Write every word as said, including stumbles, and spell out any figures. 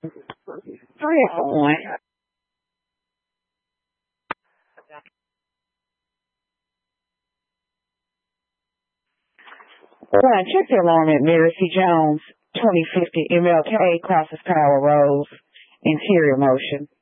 Three oh one. One, check the alarm at Mary C. Jones, twenty fifty M L K, Crosses Power Rose, interior motion.